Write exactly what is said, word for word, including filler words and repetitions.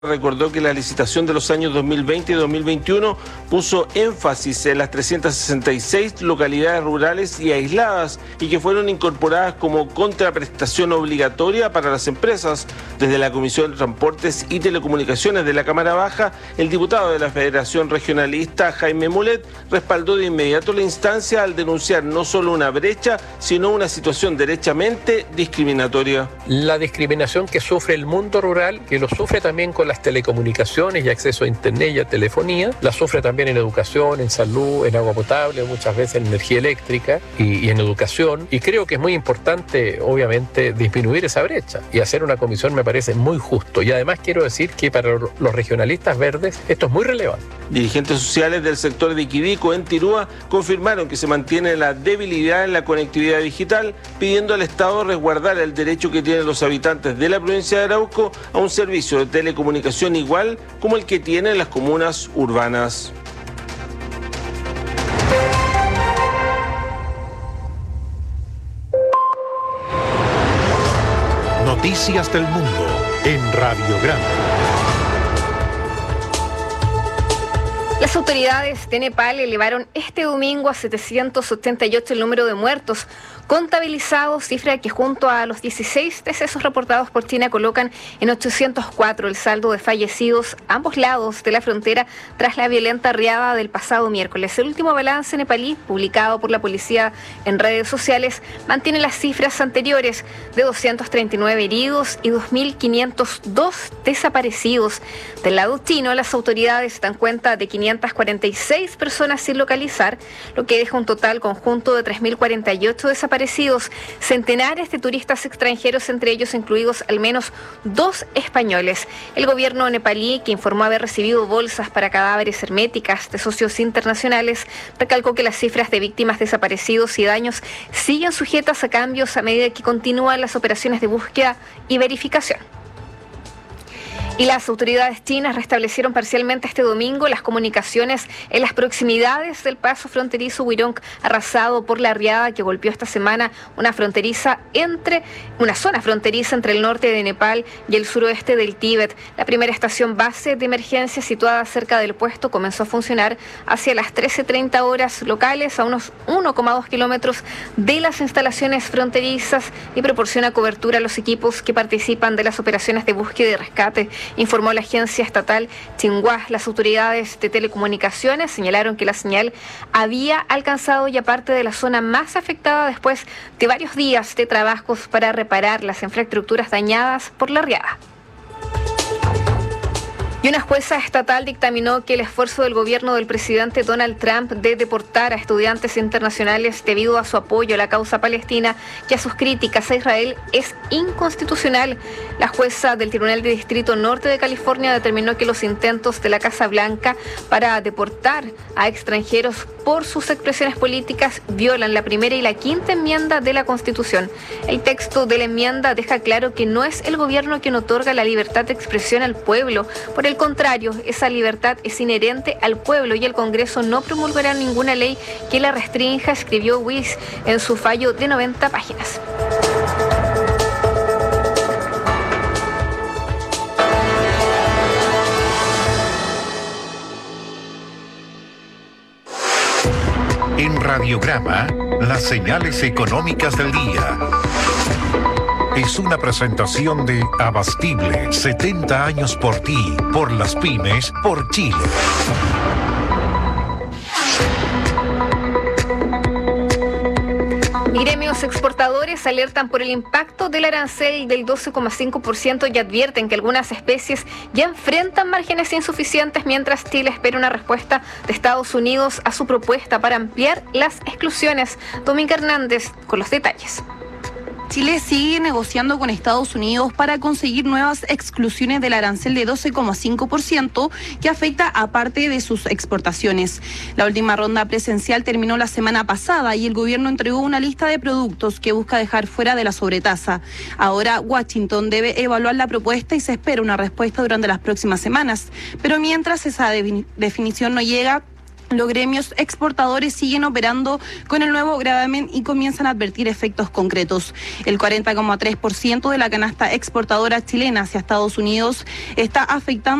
Recordó que la licitación de los años dos mil veinte y dos mil veintiuno puso énfasis en las trescientas sesenta y seis localidades rurales y aisladas y que fueron incorporadas como contraprestación obligatoria para las empresas. Desde la Comisión de Transportes y Telecomunicaciones de la Cámara Baja, el diputado de la Federación Regionalista, Jaime Mulet, respaldó de inmediato la instancia al denunciar no solo una brecha, sino una situación derechamente discriminatoria. La discriminación que sufre el mundo rural, que lo sufre también con las telecomunicaciones y acceso a internet y a telefonía, la sufre también en educación, en salud, en agua potable, muchas veces en energía eléctrica y, y en educación. Y creo que es muy importante, obviamente, disminuir esa brecha y hacer una comisión me parece muy justo. Y además quiero decir que para los regionalistas verdes esto es muy relevante. Dirigentes sociales del sector de Iquidico en Tirúa confirmaron que se mantiene la debilidad en la conectividad digital, pidiendo al Estado resguardar el derecho que tienen los habitantes de la provincia de Arauco a un servicio de telecomunicación igual como el que tienen las comunas urbanas. Noticias del Mundo en Radiograma. Las autoridades de Nepal elevaron este domingo a setecientos ochenta y ocho el número de muertos contabilizados, cifra que junto a los dieciséis decesos reportados por China colocan en ochocientos cuatro el saldo de fallecidos a ambos lados de la frontera tras la violenta riada del pasado miércoles. El último balance nepalí, publicado por la policía en redes sociales, mantiene las cifras anteriores de doscientos treinta y nueve heridos y dos mil quinientos dos desaparecidos. Del lado chino, las autoridades dan cuenta de quinientas cuarenta y seis personas sin localizar, lo que deja un total conjunto de tres mil cuarenta y ocho desaparecidos, centenares de turistas extranjeros, entre ellos incluidos al menos dos españoles. El gobierno nepalí, que informó haber recibido bolsas para cadáveres herméticas de socios internacionales, recalcó que las cifras de víctimas, desaparecidos y daños siguen sujetas a cambios a medida que continúan las operaciones de búsqueda y verificación. Y las autoridades chinas restablecieron parcialmente este domingo las comunicaciones en las proximidades del paso fronterizo Wirong, arrasado por la riada que golpeó esta semana una fronteriza entre una zona fronteriza entre el norte de Nepal y el suroeste del Tíbet. La primera estación base de emergencia situada cerca del puesto comenzó a funcionar hacia las trece treinta horas locales, a unos uno coma dos kilómetros de las instalaciones fronterizas, y proporciona cobertura a los equipos que participan de las operaciones de búsqueda y rescate, informó la agencia estatal Xinhua. Las autoridades de telecomunicaciones señalaron que la señal había alcanzado ya parte de la zona más afectada después de varios días de trabajos para reparar las infraestructuras dañadas por la riada. Y una jueza estatal dictaminó que el esfuerzo del gobierno del presidente Donald Trump de deportar a estudiantes internacionales debido a su apoyo a la causa palestina y a sus críticas a Israel es inconstitucional. La jueza del Tribunal de Distrito Norte de California determinó que los intentos de la Casa Blanca para deportar a extranjeros por sus expresiones políticas violan la primera y la quinta enmienda de la Constitución. El texto de la enmienda deja claro que no es el gobierno quien otorga la libertad de expresión al pueblo. Por el contrario, esa libertad es inherente al pueblo y el Congreso no promulgará ninguna ley que la restrinja, escribió Weiss en su fallo de noventa páginas. En Radiograma, las señales económicas del día. Es una presentación de Abastible, setenta años por ti, por las pymes, por Chile. Gremios exportadores alertan por el impacto del arancel del doce coma cinco por ciento y advierten que algunas especies ya enfrentan márgenes insuficientes, mientras Chile espera una respuesta de Estados Unidos a su propuesta para ampliar las exclusiones. Dominga Hernández con los detalles. Chile sigue negociando con Estados Unidos para conseguir nuevas exclusiones del arancel de doce coma cinco por ciento que afecta a parte de sus exportaciones. La última ronda presencial terminó la semana pasada y el gobierno entregó una lista de productos que busca dejar fuera de la sobretasa. Ahora Washington debe evaluar la propuesta y se espera una respuesta durante las próximas semanas. Pero mientras esa definición no llega, Los gremios exportadores siguen operando con el nuevo gravamen y comienzan a advertir efectos concretos. El cuarenta coma tres por ciento de la canasta exportadora chilena hacia Estados Unidos está afectando